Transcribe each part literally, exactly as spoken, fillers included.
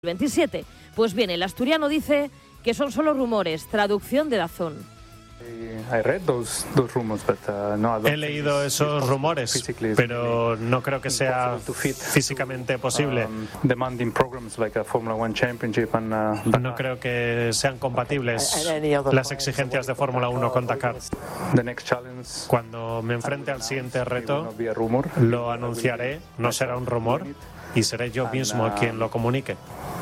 veintisiete. Pues bien, el asturiano dice que son solo rumores, traducción de Dazón. He leído esos rumores, pero no creo que sea físicamente posible. No creo que sean compatibles las exigencias de Fórmula uno con Dakar. Cuando me enfrente al siguiente reto, lo anunciaré, no será un rumor, y seré yo mismo quien lo comunique.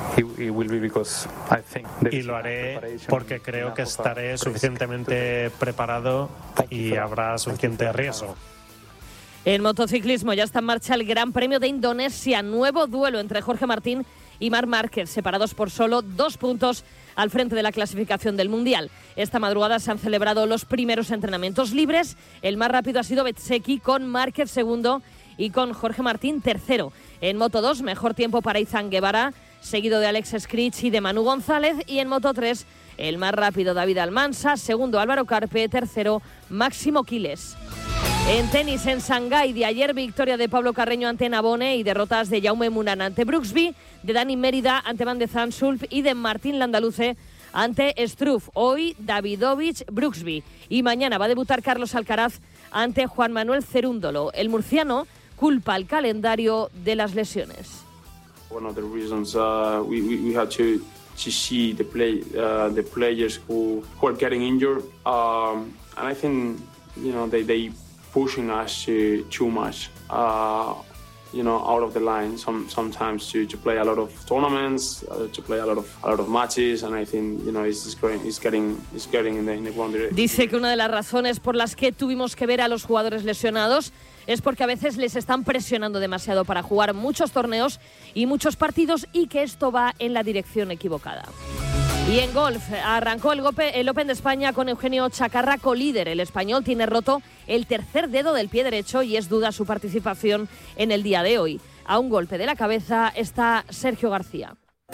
Y lo haré porque creo que estaré suficientemente preparado y habrá suficiente riesgo. En motociclismo ya está en marcha el Gran Premio de Indonesia. Nuevo duelo entre Jorge Martín y Marc Márquez, separados por solo dos puntos al frente de la clasificación del Mundial. Esta madrugada se han celebrado los primeros entrenamientos libres. El más rápido ha sido Bezzecchi, con Márquez segundo y con Jorge Martín tercero. En Moto dos, mejor tiempo para Izan Guevara, seguido de Alex Scritch y de Manu González. Y en Moto tres, el más rápido David Almansa, segundo Álvaro Carpe, tercero Máximo Quiles. En tenis, en Shanghái, de ayer victoria de Pablo Carreño ante Nabone y derrotas de Jaume Munan ante Brooksby, de Dani Mérida ante Van de Zandschulp y de Martín Landaluce ante Struff. Hoy Davidovich Brooksby, y mañana va a debutar Carlos Alcaraz ante Juan Manuel Cerúndolo. El murciano culpa el calendario de las lesiones. One of the reasons uh, we, we we have to to see the play uh, the players who who are getting injured, um, and I think you know they they pushing us to, too much, uh, you know, out of the line. Some sometimes to, to play a lot of tournaments, uh, to play a lot of a lot of matches, and I think you know it's just going, it's getting it's getting in the, in the wrong direction. Dice que una de las razones por las que tuvimos que ver a los jugadores lesionados es porque a veces les están presionando demasiado para jugar muchos torneos y muchos partidos, y que esto va en la dirección equivocada. Y en golf, arrancó el, gope, el Open de España con Eugenio Chacarra co-líder. El español tiene roto el tercer dedo del pie derecho y es duda su participación en el día de hoy. A un golpe de la cabeza está Sergio García.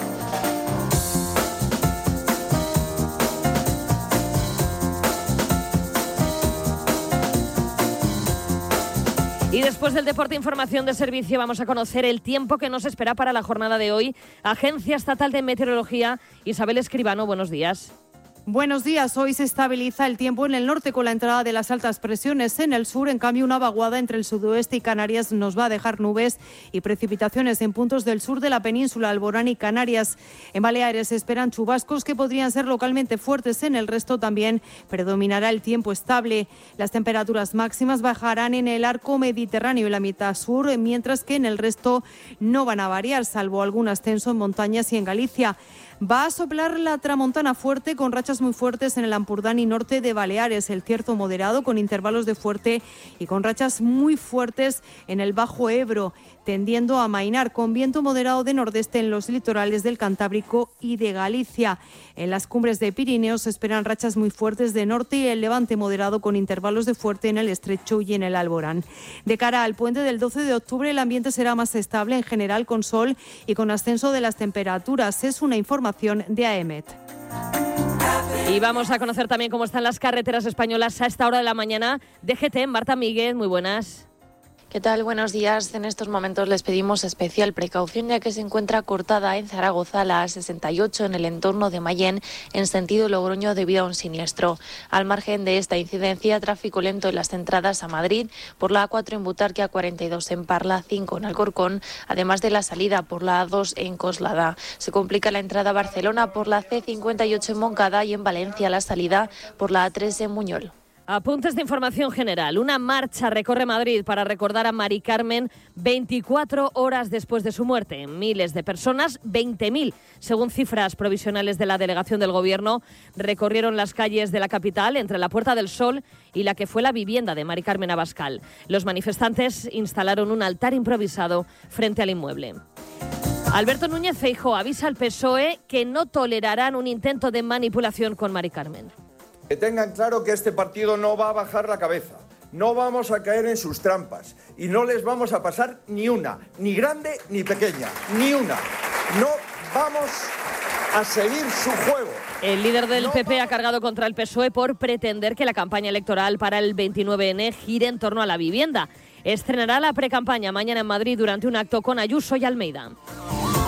Y después del deporte, información de servicio, vamos a conocer el tiempo que nos espera para la jornada de hoy. Agencia Estatal de Meteorología, Isabel Escribano, buenos días. Buenos días. Hoy se estabiliza el tiempo en el norte con la entrada de las altas presiones. En el sur, en cambio, una vaguada entre el sudoeste y Canarias nos va a dejar nubes y precipitaciones en puntos del sur de la península, Alborán y Canarias. En Baleares se esperan chubascos que podrían ser localmente fuertes. En el resto también predominará el tiempo estable. Las temperaturas máximas bajarán en el arco mediterráneo y la mitad sur, mientras que en el resto no van a variar, salvo algún ascenso en montañas y en Galicia. Va a soplar la tramontana fuerte, con rachas muy fuertes en el Ampurdán y norte de Baleares, el Cierzo moderado con intervalos de fuerte y con rachas muy fuertes en el Bajo Ebro, tendiendo a amainar, con viento moderado de nordeste en los litorales del Cantábrico y de Galicia. En las cumbres de Pirineos se esperan rachas muy fuertes de norte y el levante moderado con intervalos de fuerte en el Estrecho y en el Alborán. De cara al puente del doce de octubre, el ambiente será más estable en general, con sol y con ascenso de las temperaturas. Es una información de A E M E T. Y vamos a conocer también cómo están las carreteras españolas a esta hora de la mañana. D G T, Marta Míguez, muy buenas. ¿Qué tal? Buenos días. En estos momentos les pedimos especial precaución, ya que se encuentra cortada en Zaragoza la A sesenta y ocho en el entorno de Mayén, en sentido Logroño, debido a un siniestro. Al margen de esta incidencia, tráfico lento en las entradas a Madrid, por la A cuatro en Butarque, A cuarenta y dos en Parla, cinco en Alcorcón, además de la salida por la A dos en Coslada. Se complica la entrada a Barcelona por la C cincuenta y ocho en Moncada y en Valencia la salida por la A tres en Muñol. Apuntes de información general. Una marcha recorre Madrid para recordar a Mari Carmen veinticuatro horas después de su muerte. Miles de personas, veinte mil, según cifras provisionales de la delegación del Gobierno, recorrieron las calles de la capital entre la Puerta del Sol y la que fue la vivienda de Mari Carmen Abascal. Los manifestantes instalaron un altar improvisado frente al inmueble. Alberto Núñez Feijóo avisa al P S O E que no tolerarán un intento de manipulación con Mari Carmen. Que tengan claro que este partido no va a bajar la cabeza, no vamos a caer en sus trampas y no les vamos a pasar ni una, ni grande ni pequeña, ni una. No vamos a seguir su juego. El líder del P P ha cargado contra el P S O E por pretender que la campaña electoral para el veintinueve ene gire en torno a la vivienda. Estrenará la precampaña mañana en Madrid durante un acto con Ayuso y Almeida.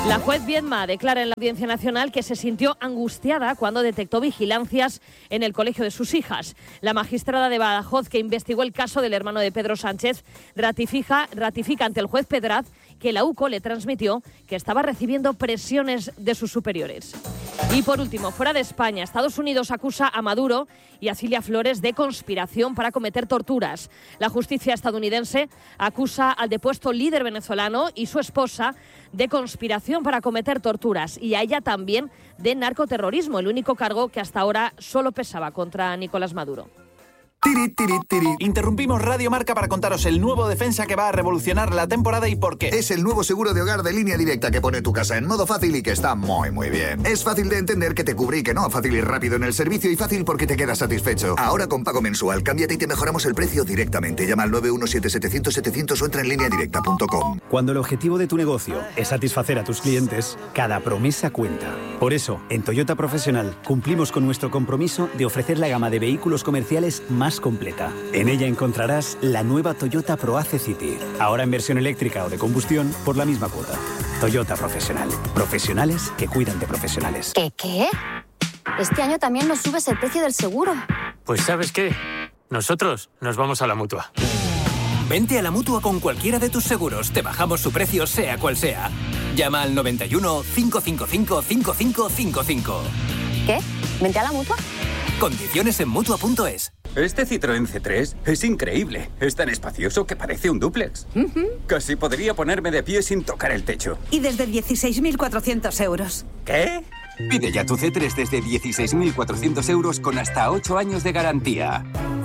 La juez Viedma declara en la Audiencia Nacional que se sintió angustiada cuando detectó vigilancias en el colegio de sus hijas. La magistrada de Badajoz, que investigó el caso del hermano de Pedro Sánchez, ratifica, ratifica ante el juez Pedraz que la UCO le transmitió que estaba recibiendo presiones de sus superiores. Y por último, fuera de España, Estados Unidos acusa a Maduro y a Cilia Flores de conspiración para cometer torturas. La justicia estadounidense acusa al depuesto líder venezolano y su esposa de conspiración para cometer torturas y a ella también de narcoterrorismo, el único cargo que hasta ahora solo pesaba contra Nicolás Maduro. Tiri, tiri, tiri. Interrumpimos Radio Marca para contaros el nuevo defensa que va a revolucionar la temporada y por qué. Es el nuevo seguro de hogar de Línea Directa que pone tu casa en modo fácil y que está muy, muy bien. Es fácil de entender que te cubre y que no. Fácil y rápido en el servicio y fácil porque te quedas satisfecho. Ahora con pago mensual, cámbiate y te mejoramos el precio directamente. Llama al nueve uno siete siete cero cero siete cero cero o entra en línea directa punto com. Cuando el objetivo de tu negocio es satisfacer a tus clientes, cada promesa cuenta. Por eso, en Toyota Profesional cumplimos con nuestro compromiso de ofrecer la gama de vehículos comerciales más completa. En ella encontrarás la nueva Toyota ProAce City, ahora en versión eléctrica o de combustión por la misma cuota. Toyota Profesional. Profesionales que cuidan de profesionales. ¿Qué qué? Este año también nos subes el precio del seguro. Pues ¿sabes qué? Nosotros nos vamos a la Mutua. Vente a la Mutua con cualquiera de tus seguros. Te bajamos su precio sea cual sea. Llama al noventa y uno, cinco cinco cinco, cinco cinco cinco cinco. ¿Qué? ¿Vente a la Mutua? Condiciones en Mutua punto es. Este Citroën C tres es increíble. Es tan espacioso que parece un dúplex. Uh-huh. Casi podría ponerme de pie sin tocar el techo. Y desde dieciséis mil cuatrocientos euros. ¿Qué? Pide ya tu C tres desde dieciséis mil cuatrocientos euros con hasta ocho años de garantía.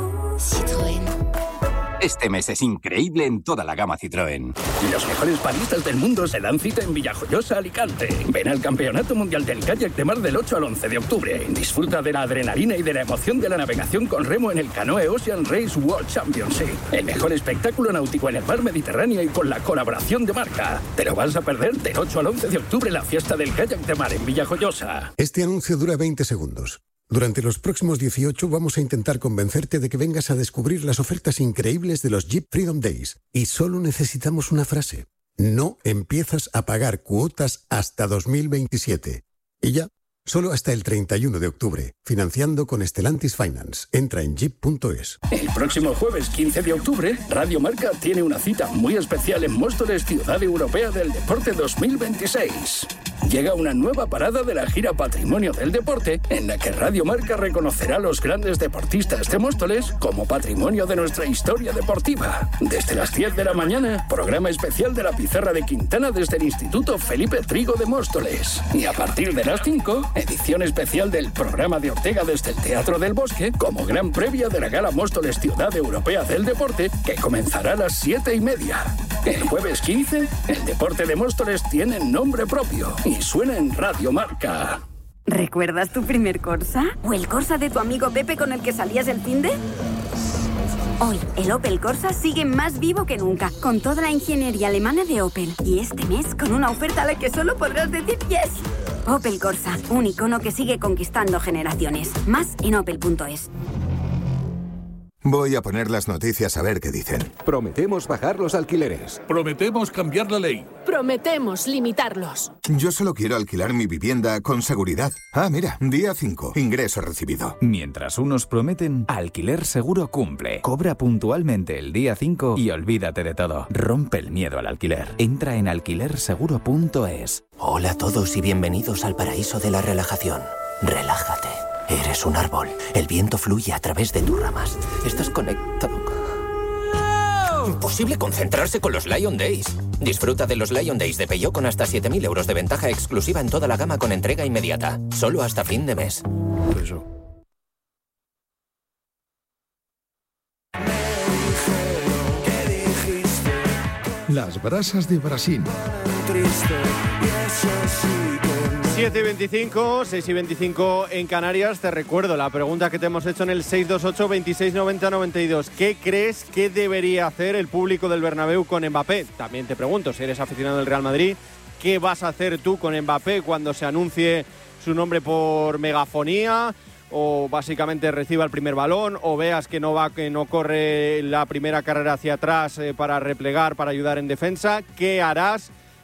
Citroën. Este mes es increíble en toda la gama Citroën. Los mejores paristas del mundo se dan cita en Villajoyosa, Alicante. Ven al Campeonato Mundial del Kayak de Mar del ocho al once de octubre. Disfruta de la adrenalina y de la emoción de la navegación con remo en el Canoe Ocean Race World Championship. El mejor espectáculo náutico en el mar Mediterráneo y con la colaboración de Marca. Te lo vas a perder del ocho al once de octubre la fiesta del Kayak de Mar en Villajoyosa. Este anuncio dura veinte segundos. Durante los próximos dieciocho vamos a intentar convencerte de que vengas a descubrir las ofertas increíbles de los Jeep Freedom Days. Y solo necesitamos una frase. No empiezas a pagar cuotas hasta dos mil veintisiete. Y ya, solo hasta el treinta y uno de octubre. Financiando con Stellantis Finance. Entra en jeep punto es. El próximo jueves quince de octubre, Radio Marca tiene una cita muy especial en Móstoles, Ciudad Europea del Deporte dos mil veintiséis. Llega una nueva parada de la gira Patrimonio del Deporte, en la que Radio Marca reconocerá a los grandes deportistas de Móstoles como patrimonio de nuestra historia deportiva. Desde las diez de la mañana, programa especial de la Pizarra de Quintana desde el Instituto Felipe Trigo de Móstoles. Y a partir de las cinco, edición especial del programa de Ortega desde el Teatro del Bosque, como gran previa de la Gala Móstoles Ciudad Europea del Deporte, que comenzará a las siete y media. El jueves quince, el deporte de Móstoles tiene nombre propio y suena en Radio Marca. ¿Recuerdas tu primer Corsa? ¿O el Corsa de tu amigo Pepe con el que salías el finde? Hoy, el Opel Corsa sigue más vivo que nunca, con toda la ingeniería alemana de Opel. Y este mes, con una oferta a la que solo podrás decir yes. Opel Corsa, un icono que sigue conquistando generaciones. Más en opel punto es. Voy a poner las noticias a ver qué dicen. Prometemos bajar los alquileres. Prometemos cambiar la ley. Prometemos limitarlos. Yo solo quiero alquilar mi vivienda con seguridad. Ah, mira, día cinco, ingreso recibido. Mientras unos prometen, Alquiler Seguro cumple. Cobra puntualmente el día cinco y olvídate de todo. Rompe el miedo al alquiler. Entra en alquiler seguro punto es. Hola a todos y bienvenidos al paraíso de la relajación. Relájate. Eres un árbol. El viento fluye a través de tus ramas. Estás conectado. Imposible concentrarse con los Lion Days. Disfruta de los Lion Days de Peugeot con hasta siete mil euros de ventaja exclusiva en toda la gama con entrega inmediata. Solo hasta fin de mes. Eso. Las brasas de Brasil. siete y veinticinco, seis y veinticinco en Canarias. Te recuerdo la pregunta que te hemos hecho en el seis dos ocho, veintiséis noventa, noventa y dos. ¿Qué crees que debería hacer el público del Bernabéu con Mbappé? También te pregunto, si eres aficionado del Real Madrid, ¿qué vas a hacer tú con Mbappé cuando se anuncie su nombre por megafonía? O básicamente reciba el primer balón, o veas que no va, que no corre la primera carrera hacia atrás eh, para replegar, para ayudar en defensa. ¿Qué harás?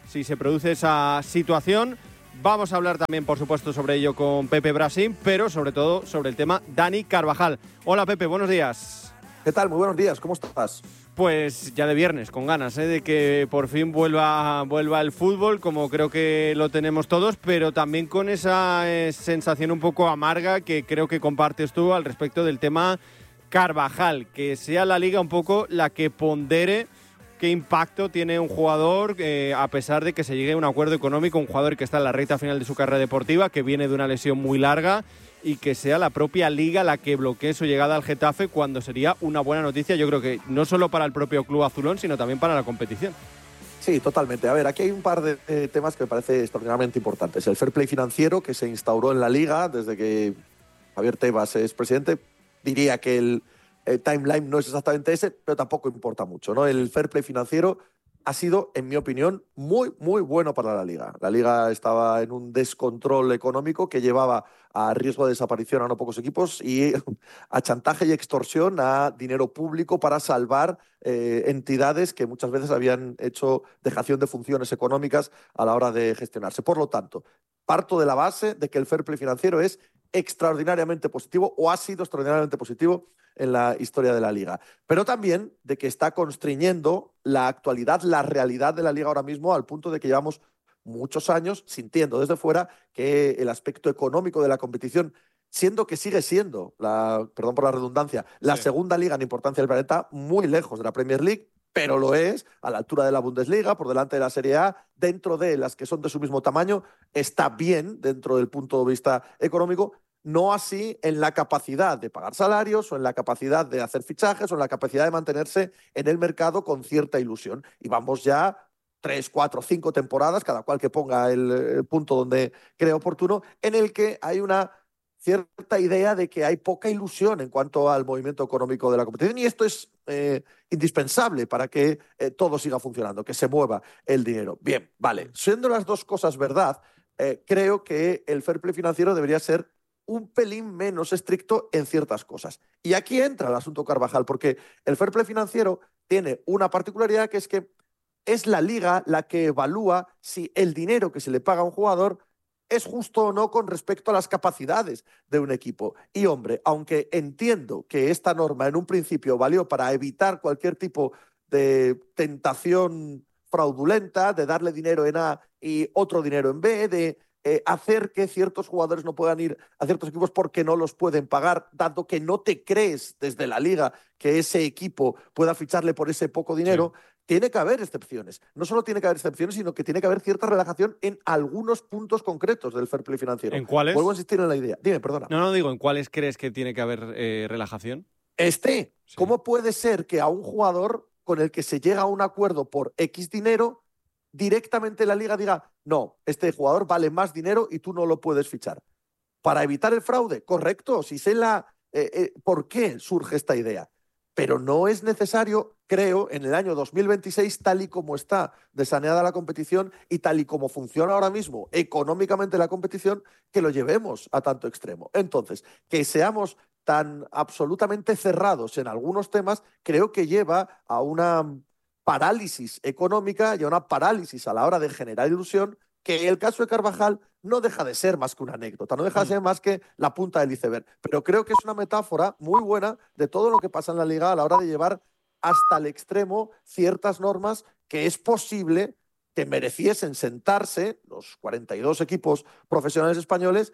si se produce esa situación. Vamos a hablar también, por supuesto, sobre ello con Pepe Brasín, pero sobre todo sobre el tema Dani Carvajal. Hola, Pepe, buenos días. ¿Qué tal? Muy buenos días, ¿cómo estás? Pues ya de viernes, con ganas ¿eh? de que por fin vuelva, vuelva el fútbol, como creo que lo tenemos todos, pero también con esa eh, sensación un poco amarga que creo que compartes tú al respecto del tema Carvajal, que sea la Liga un poco la que pondere qué impacto tiene un jugador, eh, a pesar de que se llegue a un acuerdo económico, un jugador que está en la recta final de su carrera deportiva, que viene de una lesión muy larga, y que sea la propia Liga la que bloquee su llegada al Getafe, cuando sería una buena noticia, yo creo que no solo para el propio club azulón, sino también para la competición. Sí, totalmente. A ver, aquí hay un par de eh, temas que me parece extraordinariamente importantes. El fair play financiero, que se instauró en la Liga desde que Javier Tebas es presidente. Diría que el eh, timeline no es exactamente ese, pero tampoco importa mucho, ¿no? El fair play financiero ha sido, en mi opinión, muy, muy bueno para la Liga. La Liga estaba en un descontrol económico que llevaba a riesgo de desaparición a no pocos equipos y a chantaje y extorsión a dinero público para salvar eh, entidades que muchas veces habían hecho dejación de funciones económicas a la hora de gestionarse. Por lo tanto, parto de la base de que el fair play financiero es extraordinariamente positivo o ha sido extraordinariamente positivo en la historia de la Liga, pero también de que está constriñendo la actualidad, la realidad de la Liga ahora mismo, al punto de que llevamos muchos años sintiendo desde fuera que el aspecto económico de la competición, siendo que sigue siendo, la, perdón por la redundancia, la sí. segunda liga en importancia del planeta, muy lejos de la Premier League, pero lo es a la altura de la Bundesliga, por delante de la Serie A, dentro de las que son de su mismo tamaño, está bien dentro del punto de vista económico. No así en la capacidad de pagar salarios o en la capacidad de hacer fichajes o en la capacidad de mantenerse en el mercado con cierta ilusión. Y vamos ya tres, cuatro, cinco temporadas, cada cual que ponga el, el punto donde cree oportuno, en el que hay una cierta idea de que hay poca ilusión en cuanto al movimiento económico de la competición, y esto es eh, indispensable para que eh, todo siga funcionando, que se mueva el dinero. Bien, vale, siendo las dos cosas verdad, eh, creo que el fair play financiero debería ser un pelín menos estricto en ciertas cosas. Y aquí entra el asunto Carvajal, porque el fair play financiero tiene una particularidad, que es que es la Liga la que evalúa si el dinero que se le paga a un jugador es justo o no con respecto a las capacidades de un equipo. Y, hombre, aunque entiendo que esta norma en un principio valió para evitar cualquier tipo de tentación fraudulenta, de darle dinero en A y otro dinero en B, de Eh, hacer que ciertos jugadores no puedan ir a ciertos equipos porque no los pueden pagar, dado que no te crees desde la Liga que ese equipo pueda ficharle por ese poco dinero, sí. Tiene que haber excepciones. No solo tiene que haber excepciones, sino que tiene que haber cierta relajación en algunos puntos concretos del fair play financiero. ¿En cuáles? Vuelvo a insistir en la idea. Dime, perdona. No, no, digo, ¿en cuáles crees que tiene que haber eh, relajación? Este. Sí. ¿Cómo puede ser que a un jugador con el que se llega a un acuerdo por X dinero, directamente la Liga diga, no, este jugador vale más dinero y tú no lo puedes fichar? Para evitar el fraude, correcto, si sé la, eh, eh, por qué surge esta idea. Pero no es necesario, creo, en el año dos mil veintiséis, tal y como está desaneada la competición y tal y como funciona ahora mismo económicamente la competición, que lo llevemos a tanto extremo. Entonces, que seamos tan absolutamente cerrados en algunos temas, creo que lleva a una parálisis económica y a una parálisis a la hora de generar ilusión, que el caso de Carvajal no deja de ser más que una anécdota, no deja de ser más que la punta del iceberg. Pero creo que es una metáfora muy buena de todo lo que pasa en la Liga a la hora de llevar hasta el extremo ciertas normas que es posible que mereciesen sentarse los cuarenta y dos equipos profesionales españoles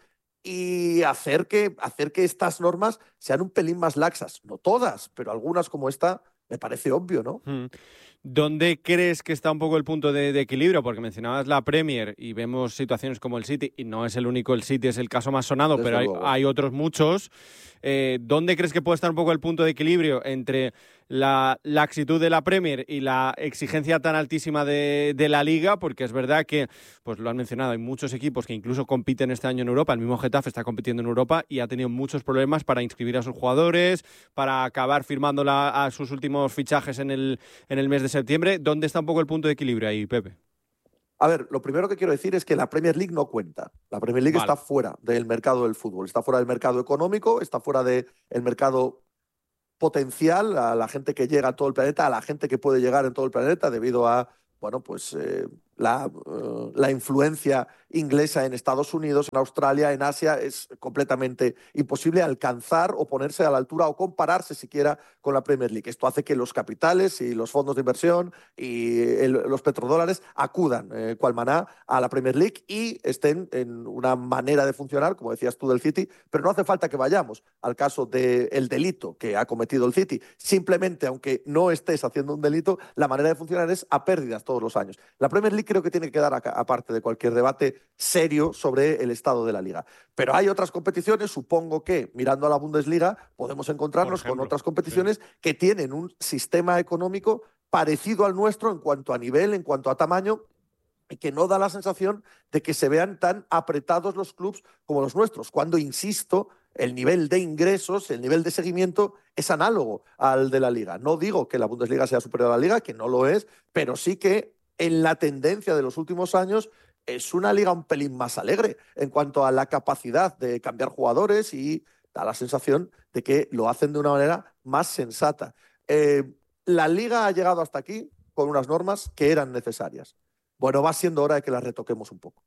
y hacer que, hacer que estas normas sean un pelín más laxas. No todas, pero algunas como esta me parece obvio, ¿no? Hmm. ¿Dónde crees que está un poco el punto de, de equilibrio? Porque mencionabas la Premier y vemos situaciones como el City, y no es el único, el City es el caso más sonado, Desde pero hay, hay otros muchos. Eh, ¿Dónde crees que puede estar un poco el punto de equilibrio entre la laxitud de la Premier y la exigencia tan altísima de, de la Liga? Porque es verdad que, pues lo han mencionado, hay muchos equipos que incluso compiten este año en Europa. El mismo Getafe está compitiendo en Europa y ha tenido muchos problemas para inscribir a sus jugadores, para acabar firmando la, a sus últimos fichajes en el, en el mes de septiembre. ¿Dónde está un poco el punto de equilibrio ahí, Pepe? A ver, lo primero que quiero decir es que la Premier League no cuenta. La Premier League vale. está fuera del mercado del fútbol, está fuera del mercado económico, está fuera del mercado potencial, a la gente que llega a todo el planeta, a la gente que puede llegar en todo el planeta debido a, bueno, pues eh, La, uh, la influencia inglesa en Estados Unidos, en Australia, en Asia, es completamente imposible alcanzar o ponerse a la altura o compararse siquiera con la Premier League. Esto hace que los capitales y los fondos de inversión y el, los petrodólares acudan, eh, cual maná, a la Premier League y estén en una manera de funcionar, como decías tú, del City, pero no hace falta que vayamos al caso del delito que ha cometido el City. Simplemente, aunque no estés haciendo un delito, la manera de funcionar es a pérdidas todos los años. La Premier League creo que tiene que quedar aparte de cualquier debate serio sobre el estado de la Liga. Pero hay otras competiciones, supongo que mirando a la Bundesliga podemos encontrarnos con otras competiciones sí. que tienen un sistema económico parecido al nuestro en cuanto a nivel, en cuanto a tamaño, y que no da la sensación de que se vean tan apretados los clubes como los nuestros, cuando, insisto, el nivel de ingresos, el nivel de seguimiento es análogo al de la Liga. No digo que la Bundesliga sea superior a la Liga, que no lo es, pero sí que en la tendencia de los últimos años es una liga un pelín más alegre en cuanto a la capacidad de cambiar jugadores y da la sensación de que lo hacen de una manera más sensata. Eh, la liga ha llegado hasta aquí con unas normas que eran necesarias. Bueno, va siendo hora de que las retoquemos un poco.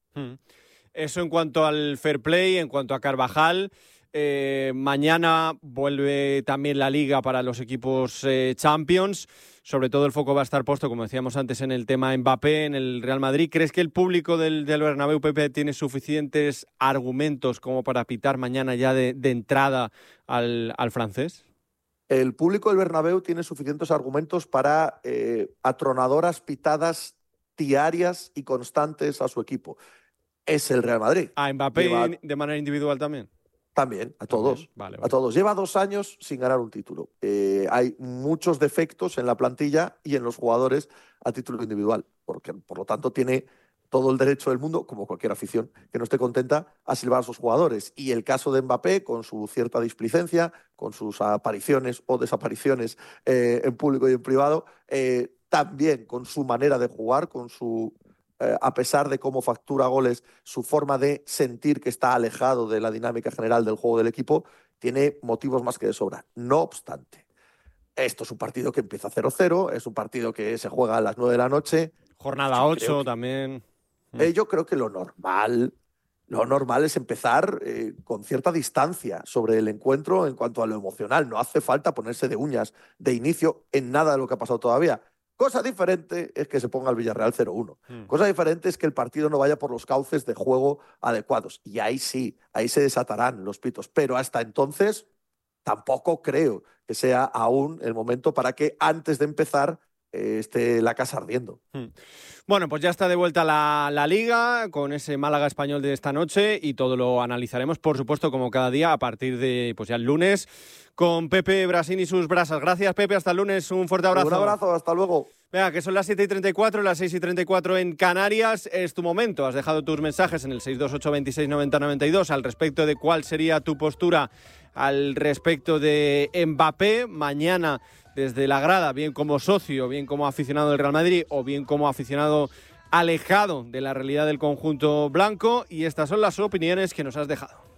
Eso en cuanto al fair play, en cuanto a Carvajal. Eh, mañana vuelve también la Liga para los equipos eh, Champions. Sobre todo el foco va a estar puesto, como decíamos antes, en el tema Mbappé, en el Real Madrid. ¿Crees que el público del, del Bernabéu, Pepe, tiene suficientes argumentos como para pitar mañana ya de, de entrada al, al francés? El público del Bernabéu tiene suficientes argumentos para eh, atronadoras pitadas diarias y constantes a su equipo. Es el Real Madrid. ¿A Mbappé Lleva... de manera individual también? También, a todos. Vale, vale. A todos. Lleva dos años sin ganar un título. Eh, hay muchos defectos en la plantilla y en los jugadores a título individual, porque por lo tanto tiene todo el derecho del mundo, como cualquier afición que no esté contenta, a silbar a sus jugadores. Y el caso de Mbappé, con su cierta displicencia, con sus apariciones o desapariciones eh, en público y en privado, eh, también con su manera de jugar, con su... Eh, a pesar de cómo factura goles, su forma de sentir que está alejado de la dinámica general del juego del equipo, tiene motivos más que de sobra. No obstante, esto es un partido que empieza cero cero, es un partido que se juega a las nueve de la noche. Jornada ocho también. Eh, yo creo que lo normal, lo normal es empezar eh, con cierta distancia sobre el encuentro en cuanto a lo emocional. No hace falta ponerse de uñas de inicio en nada de lo que ha pasado todavía. Cosa diferente es que se ponga el Villarreal cero uno. Mm. Cosa diferente es que el partido no vaya por los cauces de juego adecuados. Y ahí sí, ahí se desatarán los pitos. Pero hasta entonces tampoco creo que sea aún el momento para que antes de empezar eh, esté la casa ardiendo. Mm. Bueno, pues ya está de vuelta la, la Liga con ese Málaga Español de esta noche y todo lo analizaremos, por supuesto, como cada día a partir de pues ya el lunes con Pepe Brasín y sus brasas. Gracias, Pepe. Hasta el lunes. Un fuerte abrazo. Un abrazo. Hasta luego. Venga, que son las siete y treinta y cuatro, las seis y treinta y cuatro en Canarias. Es tu momento. Has dejado tus mensajes en el seis dos ocho, veintiséis, noventa, noventa y dos al respecto de cuál sería tu postura al respecto de Mbappé. Mañana, desde la grada, bien como socio, bien como aficionado del Real Madrid o bien como aficionado alejado de la realidad del conjunto blanco. Y estas son las opiniones que nos has dejado.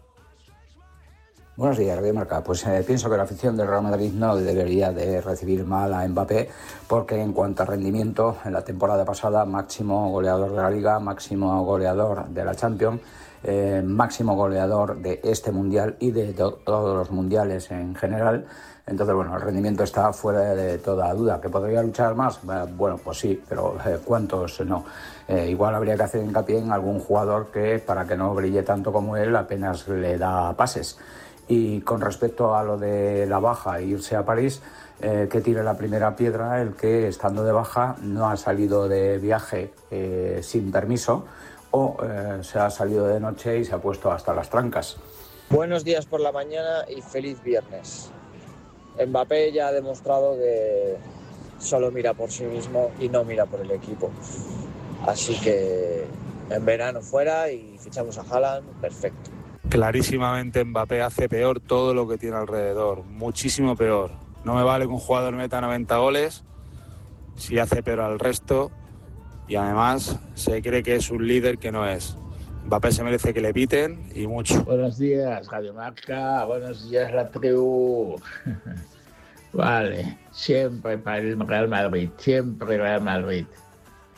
Buenos días, Radio Marca. Pues eh, pienso que la afición del Real Madrid no debería de recibir mal a Mbappé, porque en cuanto a rendimiento, en la temporada pasada, máximo goleador de la Liga, máximo goleador de la Champions, eh, máximo goleador de este Mundial y de to- todos los mundiales en general. Entonces, bueno, el rendimiento está fuera de toda duda. ¿Que podría luchar más? Bueno, pues sí, pero eh, ¿cuántos no? Eh, igual habría que hacer hincapié en algún jugador que, para que no brille tanto como él, apenas le da pases. Y con respecto a lo de la baja e irse a París, eh, que tire la primera piedra el que, estando de baja, no ha salido de viaje eh, sin permiso o eh, se ha salido de noche y se ha puesto hasta las trancas. Buenos días por la mañana y feliz viernes. Mbappé ya ha demostrado que solo mira por sí mismo y no mira por el equipo. Así que en verano fuera y fichamos a Haaland, perfecto. Clarísimamente Mbappé hace peor todo lo que tiene alrededor, muchísimo peor. No me vale que un jugador meta noventa goles si hace peor al resto y además se cree que es un líder que no es. Mbappé se merece que le piten y mucho. Buenos días, Radio Marca, buenos días, la tribu. Vale, siempre para el Real Madrid, siempre Real Madrid.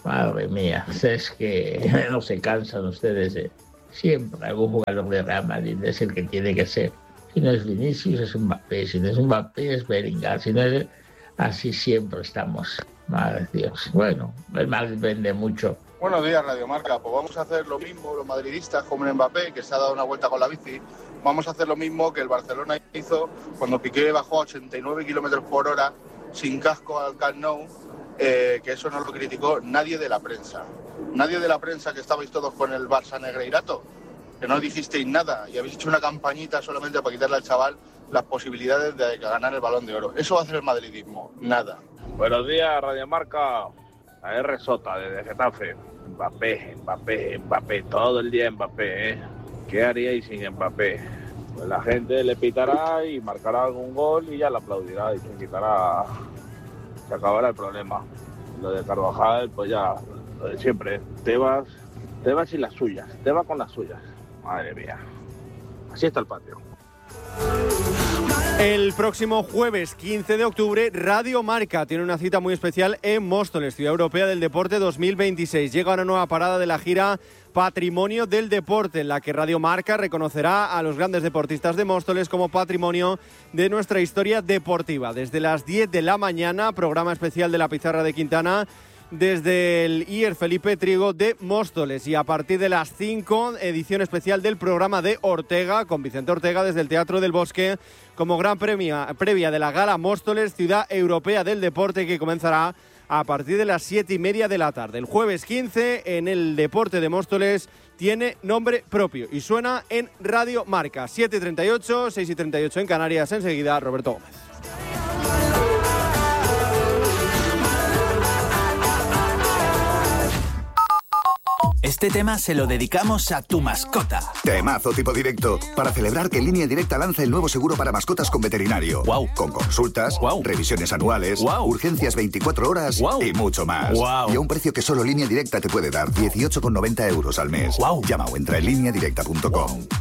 Madre mía, es que no se cansan ustedes de... Siempre algún jugador de Real Madrid es el que tiene que ser. Si no es Vinicius, es Mbappé. Si no es Mbappé, es Bellingham. Si no es... Así siempre estamos. Madre Dios. Bueno, el Madrid vende mucho. Buenos días, Radio Marca. Pues vamos a hacer lo mismo los madridistas como en Mbappé, que se ha dado una vuelta con la bici. Vamos a hacer lo mismo que el Barcelona hizo cuando Piqué bajó a ochenta y nueve kilómetros por hora sin casco al Camp Nou, eh, que eso no lo criticó nadie de la prensa. Nadie de la prensa, que estabais todos con el Barça Negreirato, que no dijisteis nada y habéis hecho una campañita solamente para quitarle al chaval las posibilidades de ganar el Balón de Oro. Eso va a hacer el madridismo, nada. Buenos días, Radio Marca. A R Sota, desde Getafe. Mbappé, Mbappé, Mbappé, todo el día Mbappé, ¿eh? ¿Qué haríais sin Mbappé? Pues la gente le pitará y marcará algún gol y ya le aplaudirá y se quitará, se acabará el problema. Lo de Carvajal, pues ya, lo de siempre, Tebas, Tebas y las suyas, Tebas con las suyas. Madre mía, así está el patio. El próximo jueves quince de octubre, Radio Marca tiene una cita muy especial en Móstoles, Ciudad Europea del Deporte dos mil veintiséis. Llega una nueva parada de la gira Patrimonio del Deporte, en la que Radio Marca reconocerá a los grandes deportistas de Móstoles como patrimonio de nuestra historia deportiva. Desde las diez de la mañana, programa especial de la Pizarra de Quintana, desde el I E R Felipe Trigo de Móstoles, y a partir de las cinco, edición especial del programa de Ortega, con Vicente Ortega desde el Teatro del Bosque, como gran premia, previa de la Gala Móstoles, Ciudad Europea del Deporte, que comenzará a partir de las siete y media de la tarde. El jueves quince, en el Deporte de Móstoles, tiene nombre propio y suena en Radio Marca. siete y treinta y ocho, seis y treinta y ocho en Canarias. Enseguida, Roberto Gómez. Este tema se lo dedicamos a tu mascota. Temazo tipo directo, para celebrar que Línea Directa lanza el nuevo seguro para mascotas con veterinario. Wow. Con consultas, wow, revisiones anuales, wow, urgencias veinticuatro horas, wow, y mucho más. Wow. Y a un precio que solo Línea Directa te puede dar, dieciocho con noventa euros al mes. Wow. Llama o entra en línea directa punto com. Wow.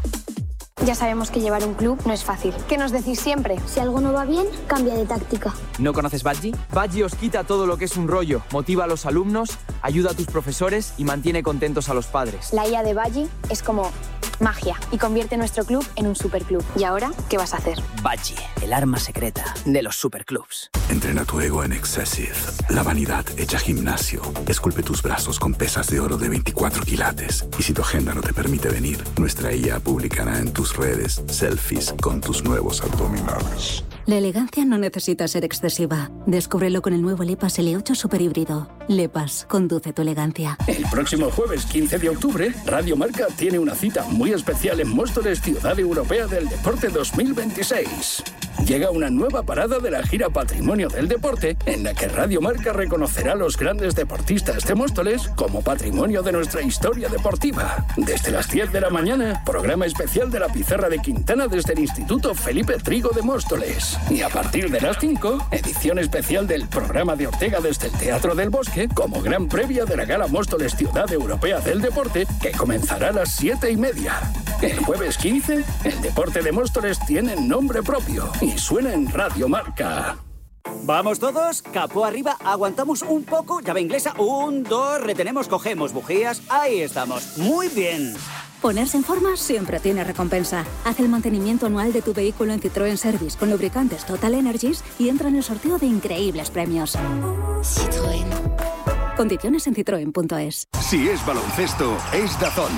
Ya sabemos que llevar un club no es fácil. ¿Qué nos decís siempre? Si algo no va bien, cambia de táctica. ¿No conoces Badgie? Badgie os quita todo lo que es un rollo, motiva a los alumnos, ayuda a tus profesores y mantiene contentos a los padres. La I A de Badgie es como magia y convierte nuestro club en un superclub. ¿Y ahora qué vas a hacer? Badgie, el arma secreta de los superclubs. Entrena tu ego en Excessive. La vanidad hecha gimnasio. Esculpe tus brazos con pesas de oro de veinticuatro quilates. Y si tu agenda no te permite venir, nuestra I A publicará en tus redes selfies con tus nuevos abdominales. La elegancia no necesita ser excesiva. Descúbrelo con el nuevo Lepas L ocho Super Híbrido. Lepas, conduce tu elegancia. El próximo jueves quince de octubre, Radio Marca tiene una cita muy especial en Móstoles, Ciudad Europea del Deporte dos mil veintiséis. Llega una nueva parada de la gira Patrimonio del Deporte, en la que Radio Marca reconocerá a los grandes deportistas de Móstoles como patrimonio de nuestra historia deportiva. Desde las diez de la mañana, programa especial de la Pizarra de Quintana desde el Instituto Felipe Trigo de Móstoles. Y a partir de las cinco, edición especial del programa de Ortega desde el Teatro del Bosque, como gran previa de la Gala Móstoles Ciudad Europea del Deporte, que comenzará a las siete y media. El jueves quince, el deporte de Móstoles tiene nombre propio y suena en Radio Marca. ¿Vamos todos? Capó arriba, aguantamos un poco, llave inglesa, un, dos, retenemos, cogemos bujías, ahí estamos, muy bien. Ponerse en forma siempre tiene recompensa. Haz el mantenimiento anual de tu vehículo en Citroën Service con lubricantes Total Energies y entra en el sorteo de increíbles premios. Citroën. Condiciones en citroen punto es. Si es baloncesto, es DAZN.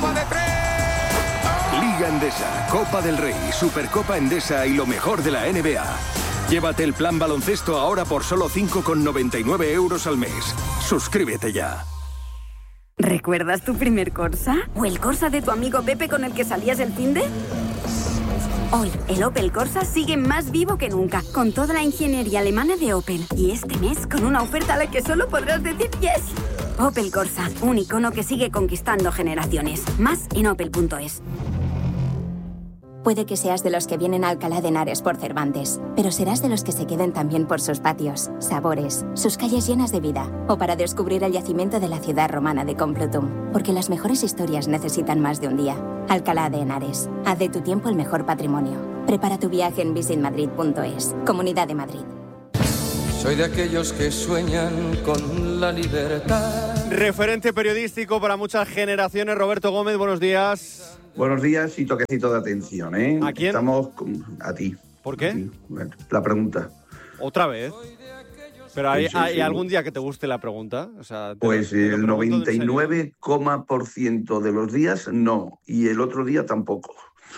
Liga Endesa, Copa del Rey, Supercopa Endesa y lo mejor de la N B A. Llévate el plan baloncesto ahora por solo cinco con noventa y nueve euros al mes. Suscríbete ya. ¿Recuerdas tu primer Corsa? ¿O el Corsa de tu amigo Pepe con el que salías el finde? Hoy, el Opel Corsa sigue más vivo que nunca, con toda la ingeniería alemana de Opel. Y este mes, con una oferta a la que solo podrás decir yes. Opel Corsa, un icono que sigue conquistando generaciones. Más en opel punto es. Puede que seas de los que vienen a Alcalá de Henares por Cervantes, pero serás de los que se queden también por sus patios, sabores, sus calles llenas de vida, o para descubrir el yacimiento de la ciudad romana de Complutum, porque las mejores historias necesitan más de un día. Alcalá de Henares, haz de tu tiempo el mejor patrimonio. Prepara tu viaje en visit madrid punto es, Comunidad de Madrid. Soy de aquellos que sueñan con la libertad. Referente periodístico para muchas generaciones, Roberto Gómez, buenos días. Buenos días y toquecito de atención, ¿eh? ¿A quién? Estamos con... a ti. ¿Por qué? Ti. La pregunta. ¿Otra vez? ¿Pero hay, sí, sí, hay sí. algún día que te guste la pregunta? O sea, te Pues lo, te lo el noventa y nueve coma por ciento de los días no, y el otro día tampoco.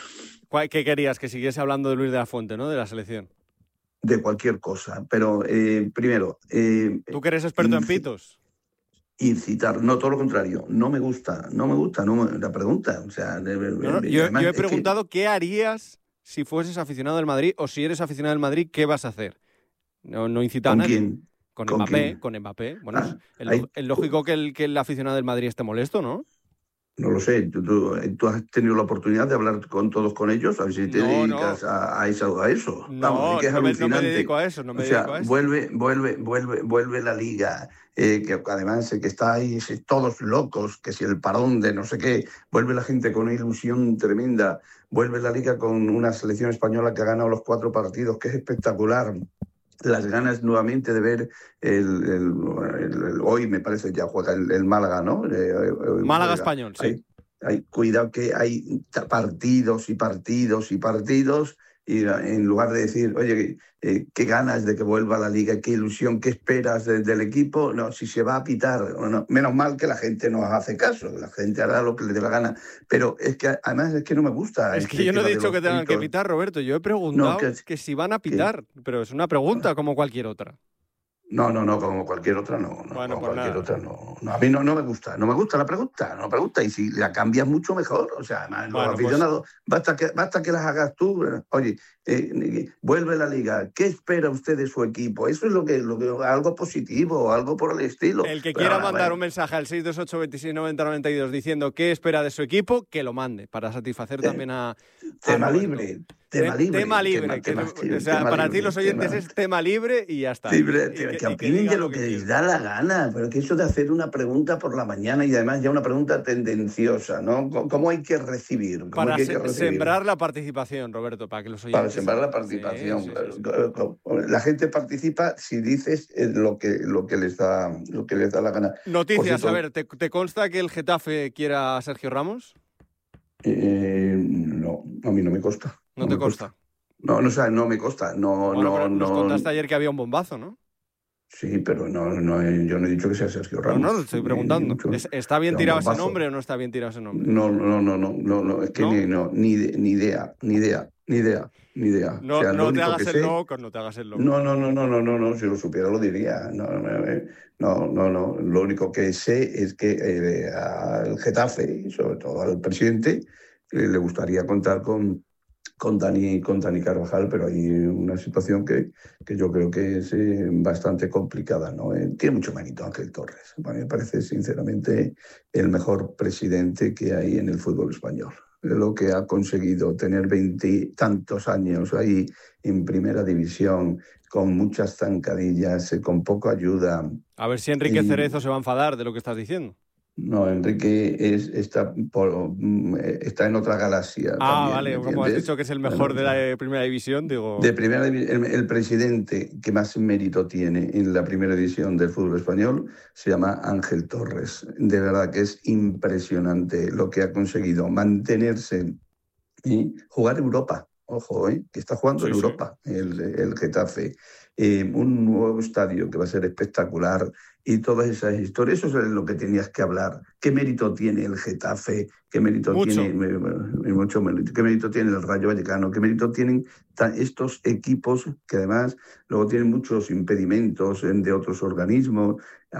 ¿Qué querías? Que siguiese hablando de Luis de la Fuente, ¿no? De la selección. De cualquier cosa, pero eh, primero... Eh, ¿Tú que eres experto en pitos? Incitar, no, todo lo contrario. No me gusta, no me gusta no me, la pregunta. O sea, de, no, no, de, yo, además, yo he es preguntado que... qué harías si fueses aficionado del Madrid o si eres aficionado del Madrid, ¿qué vas a hacer? No, no incita a ¿Con nadie. quién? Con, ¿Con Mbappé, quién? con Mbappé. Bueno, Ah, es, ahí... es lógico que el, que el aficionado del Madrid esté molesto, ¿no? No lo sé, ¿Tú, tú, tú has tenido la oportunidad de hablar con todos con ellos, a ver si te no, dedicas no. A, a eso. A eso. No, Vamos, es que es no, me, alucinante. no me dedico a eso, no me o sea, dedico a eso. Vuelve, vuelve, vuelve, vuelve la Liga, eh, que además eh, que está ahí si, todos locos, que si el parón de no sé qué, vuelve la gente con una ilusión tremenda, vuelve la Liga con una selección española que ha ganado los cuatro partidos, que es espectacular. Las ganas nuevamente de ver el, el, el, el hoy me parece ya juega el, el Málaga, ¿no? Eh, Málaga juega. Español, sí. Hay, hay, cuidado que hay partidos y partidos y partidos y en lugar de decir, oye, eh, qué ganas de que vuelva la Liga, qué ilusión, qué esperas de, del equipo, no, si se va a pitar, no, menos mal que la gente nos hace caso, la gente hará lo que le dé la gana, pero es que además es que no me gusta. Es que yo no he dicho que tengan que pitar, Roberto, yo he preguntado no, que, que si van a pitar, que... pero es una pregunta como cualquier otra. No, no, no, como cualquier otra no. no bueno, como pues cualquier nada. otra no, no. A mí no, no me gusta, no me gusta la pregunta, no me pregunta. Y si la cambias mucho mejor, o sea, además, bueno, los aficionados, pues... basta, que, basta que las hagas tú. Oye, eh, vuelve la Liga, ¿qué espera usted de su equipo? Eso es lo que, lo que algo positivo, algo por el estilo. El que Pero quiera ahora, mandar bueno. un mensaje al seis dos ocho, veintiséis, noventa, noventa y dos diciendo qué espera de su equipo, que lo mande, para satisfacer eh, también a... Tema a libre. Tema libre. Tema libre. Tema, que, tema, o sea, tema para libre, ti los oyentes tema, es tema libre y ya está. Libre, y, que, que, que opinen de lo que, que les da la gana, pero que eso de hacer una pregunta por la mañana y además ya una pregunta tendenciosa, ¿no? ¿Cómo hay que recibir? ¿Cómo para hay que recibir? sembrar la participación, Roberto, para que los oyentes... Para sembrar la participación. Sí, sí, sí, sí. La gente participa si dices lo que, lo que, les, da, lo que les da la gana. Noticias, cierto, a ver, ¿te, ¿te consta que el Getafe quiera a Sergio Ramos? Eh, no, a mí no me consta. ¿No, no te me consta? consta? No, no, o sea, no me consta. No, bueno, no, pero nos no. contaste ayer que había un bombazo, ¿no? Sí, pero no, no, yo no he dicho que sea Sergio Ramos. No, no, te estoy preguntando. Mucho, ¿Está bien tirado ese nombre o no está bien tirado ese nombre? No, no, no, no, no, no es que ¿no? Ni, no, ni, ni idea, ni idea, ni idea, ni idea. No, o sea, no te hagas el sé, loco, no te hagas el loco. No, no, no, no, no, no, no, si lo supiera lo diría. No, no, no, no. Lo único que sé es que eh, al Getafe y sobre todo al presidente eh, le gustaría contar con con Dani, con Dani Carvajal, pero hay una situación que, que yo creo que es eh, bastante complicada, ¿no? Eh, tiene mucho mérito Ángel Torres. A mí me parece, sinceramente, el mejor presidente que hay en el fútbol español. Lo que ha conseguido tener veintitantos años ahí en primera división, con muchas zancadillas, eh, con poca ayuda. A ver si Enrique y... Cerezo se va a enfadar de lo que estás diciendo. No, Enrique es, está, por, está en otra galaxia. Ah, también, vale, como has dicho que es el mejor bueno, de la primera división, digo... De primera el, el presidente que más mérito tiene en la primera división del fútbol español se llama Ángel Torres. De verdad que es impresionante lo que ha conseguido mantenerse y jugar Europa. Ojo, ¿eh? Que está jugando sí, en Europa, sí. el, el Getafe. Eh, un nuevo estadio que va a ser espectacular y todas esas historias, eso es lo que tenías que hablar. ¿Qué mérito tiene el Getafe? ¿Qué mérito mucho. tiene mucho mérito? ¿Qué mérito tiene el Rayo Vallecano? ¿Qué mérito tienen estos equipos que además luego tienen muchos impedimentos de otros organismos,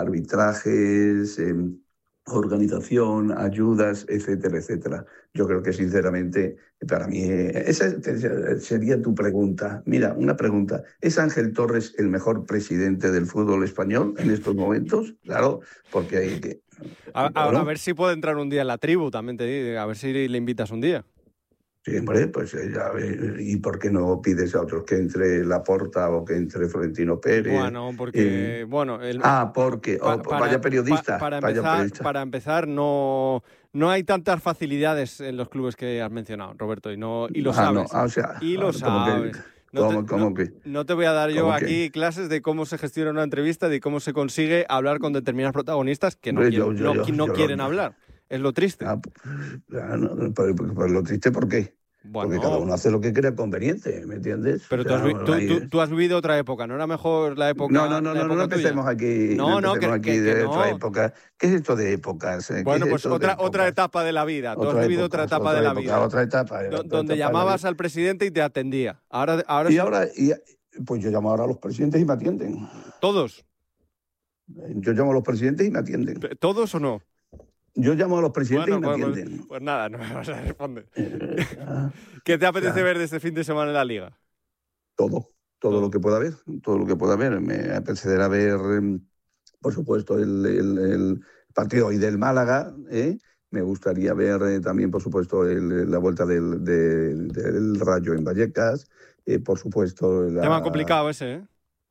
arbitrajes, eh, organización, ayudas, etcétera, etcétera? Yo creo que sinceramente, para mí, esa sería tu pregunta. Mira, una pregunta. ¿Es Ángel Torres el mejor presidente del fútbol español en estos momentos? Claro, porque hay que... A, a, a ver si puede entrar un día en la tribu, también te digo, a ver si le invitas un día. Sí, hombre, pues ya, ¿y por qué no pides a otros que entre Laporta o que entre Florentino Pérez? Bueno, porque, eh, bueno... El, ah, porque, pa, oh, para, vaya periodista. Pa, para, vaya empezar, periodista. para empezar, no, no hay tantas facilidades en los clubes que has mencionado, Roberto, y, no, y lo ah, sabes. No, ah, o sea, y lo sabes. Que... No ¿Cómo, te, cómo no, que? no te voy a dar yo ¿Cómo aquí que? clases de cómo se gestiona una entrevista, de cómo se consigue hablar con determinados protagonistas que no, Hombre, quieren, yo- yo- no, yo- qui- no yo- quieren hablar. Es lo triste. Ah, ah, no, pero, pero- pero lo triste, ¿por qué? Bueno. Porque cada uno hace lo que crea conveniente, ¿me entiendes? Pero O tú sea, has, vi- tú, ahí- tú- tú has vivido otra época, ¿no era mejor la época? No, no, no, la no, no, época no tuya? empecemos aquí, No, no, empecemos que- aquí que- de que otra no. época. ¿Qué es esto de épocas? ¿Qué Bueno, es pues esto de otra, épocas? otra etapa de la vida. Tú has Otra vivido época, otra etapa otra de la época, vida. Otra etapa. Do- otra donde etapa de la llamabas vida. al presidente y te atendía. Ahora, ahora Y sí- ahora, y, pues yo llamo ahora a los presidentes y me atienden. ¿Todos? Yo llamo a los presidentes y me atienden. ¿Todos o no? Yo llamo a los presidentes Bueno, y me pues, atienden. pues- pues nada, no me vas a responder. ¿Qué te apetece ya. ver de este fin de semana en la Liga? Todo, todo lo que pueda haber, todo lo que pueda haber. Me apetecerá ver, em, por supuesto, el, el- el partido hoy del Málaga, ¿eh? Me gustaría ver eh, también, por supuesto, el- la vuelta del, del- del Rayo en Vallecas, eh, por supuesto... La, Tema complicado ese, ¿eh?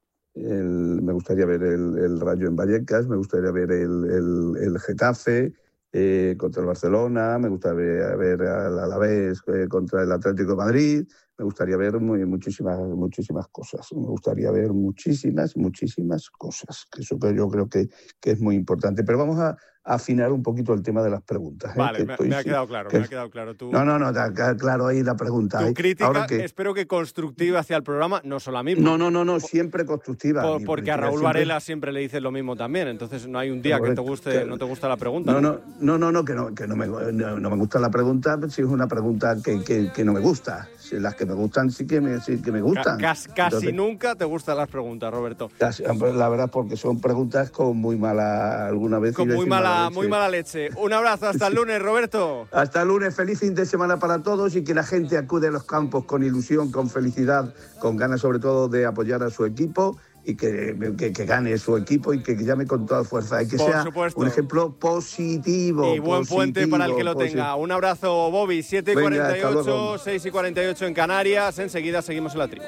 el- me gustaría ver el, el Rayo en Vallecas, me gustaría ver el, el, el Getafe eh, contra el Barcelona, me gustaría ver al Alavés eh, contra el Atlético de Madrid, me gustaría ver muy, muchísimas, muchísimas cosas, me gustaría ver muchísimas, muchísimas cosas, que eso que yo creo que, que es muy importante. Pero vamos a, a afinar un poquito el tema de las preguntas. ¿eh? Vale, Que me, estoy- me ha sí, quedado claro, que- me ha quedado claro. Tu, No, no, no, está ca- claro ahí la pregunta. tu ¿eh? crítica, Ahora que- espero que constructiva hacia el programa, no solo a mí. No, no, no, no, siempre constructiva. por- Mi porque a crítica Raúl siempre- Varela siempre le dices lo mismo también, entonces no hay un día que te Correcto, guste, claro. no te gusta la pregunta. No, no, no, no, no, que no, que no me, no, no me gusta la pregunta, si es una pregunta que, que, que no me gusta. Si las que me gustan sí que me, sí que me Ca- gustan. cas- casi Entonces, nunca te gustan las preguntas, Roberto. casi- la verdad, porque son preguntas con muy mala, alguna vez. Con iba a muy decir mala, leche. muy mala leche. Un abrazo, hasta el lunes, Roberto. Hasta el lunes, feliz fin de semana para todos y que la gente acude a los campos con ilusión, con felicidad, con ganas sobre todo de apoyar a su equipo y que, que, que gane su equipo y que llame con toda fuerza y que Por sea supuesto. un ejemplo positivo. Y buen puente para el que lo positivo, tenga. Un abrazo, Bobby. siete y Venga, cuarenta y hasta ocho, luego. seis y cuarenta y ocho en Canarias. Enseguida seguimos en la tribu.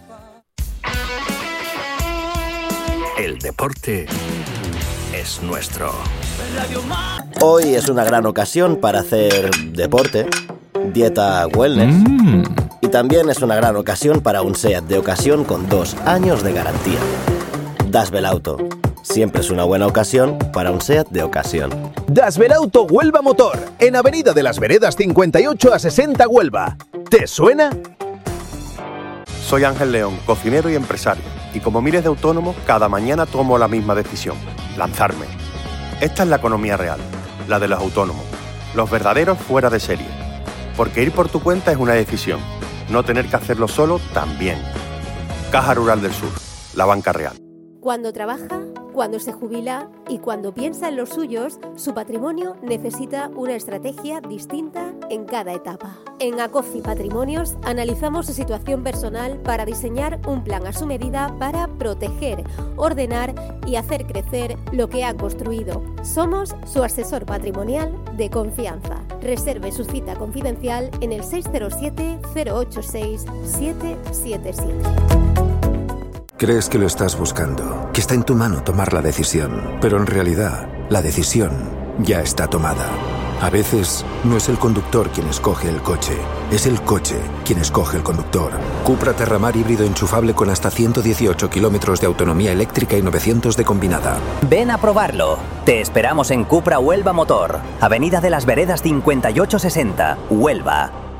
El deporte es nuestro. Hoy es una gran ocasión para hacer deporte, dieta wellness y también es una gran ocasión para un SEAT de ocasión con dos años de garantía. Dasbel Auto, siempre es una buena ocasión para un SEAT de ocasión. Dasbel Auto Huelva Motor, en Avenida de las Veredas cincuenta y ocho a sesenta Huelva. ¿Te suena? Soy Ángel León, cocinero y empresario, y como miles de autónomos, cada mañana tomo la misma decisión, lanzarme. Esta es la economía real, la de los autónomos, los verdaderos fuera de serie. Porque ir por tu cuenta es una decisión, no tener que hacerlo solo también. Caja Rural del Sur, la banca real. Cuando trabaja, cuando se jubila y cuando piensa en los suyos, su patrimonio necesita una estrategia distinta en cada etapa. En Acofi Patrimonios analizamos su situación personal para diseñar un plan a su medida para proteger, ordenar y hacer crecer lo que ha construido. Somos su asesor patrimonial de confianza. Reserve su cita confidencial en el seis cero siete, cero ocho seis, siete siete siete. Crees que lo estás buscando, que está en tu mano tomar la decisión, pero en realidad la decisión ya está tomada. A veces no es el conductor quien escoge el coche, es el coche quien escoge el conductor. Cupra Terramar híbrido enchufable con hasta ciento dieciocho kilómetros de autonomía eléctrica y novecientos de combinada. Ven a probarlo. Te esperamos en Cupra Huelva Motor, Avenida de las Veredas cincuenta y ocho sesenta, Huelva.